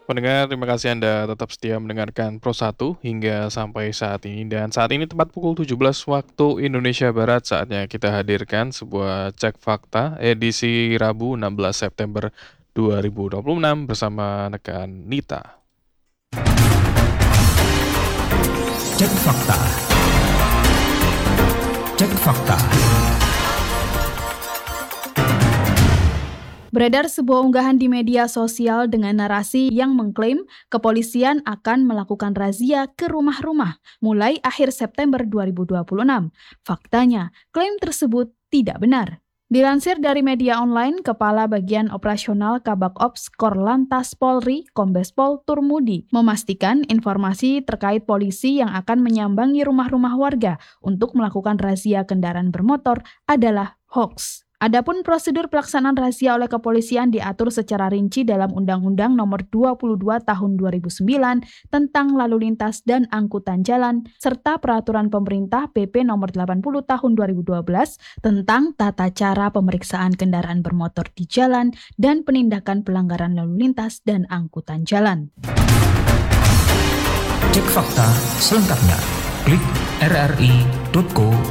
Pendengar, terima kasih Anda tetap setia mendengarkan Pro 1 hingga sampai saat ini. Dan saat ini tepat pukul 17 waktu Indonesia Barat, saatnya kita hadirkan sebuah cek fakta edisi Rabu 16 September 2026 bersama rekan Nita. Cek fakta. Cek fakta. Beredar sebuah unggahan di media sosial dengan narasi yang mengklaim kepolisian akan melakukan razia ke rumah-rumah mulai akhir September 2026. Faktanya, klaim tersebut tidak benar. Dilansir dari media online, Kepala Bagian Operasional Kabak Ops Korlantas Polri, Kombes Pol Turmudi, memastikan informasi terkait polisi yang akan menyambangi rumah-rumah warga untuk melakukan razia kendaraan bermotor adalah hoax. Adapun prosedur pelaksanaan razia oleh kepolisian diatur secara rinci dalam Undang-Undang Nomor 22 Tahun 2009 tentang Lalu Lintas dan Angkutan Jalan serta Peraturan Pemerintah PP Nomor 80 Tahun 2012 tentang tata cara pemeriksaan kendaraan bermotor di jalan dan penindakan pelanggaran lalu lintas dan angkutan jalan. Cek fakta selengkapnya. Klik rri.co.id.